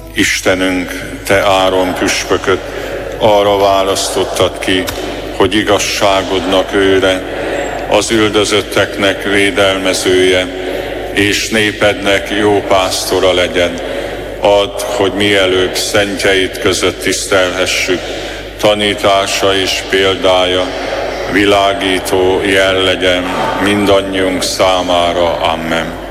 Istenünk, te Áron püspököt arra választottad ki, hogy igazságodnak őre, az üldözötteknek védelmezője, és népednek jó pásztora legyen. Add, hogy mielőbb szentjeid között tisztelhessük, tanítása és példája világító jel legyen mindannyiunk számára. Amen.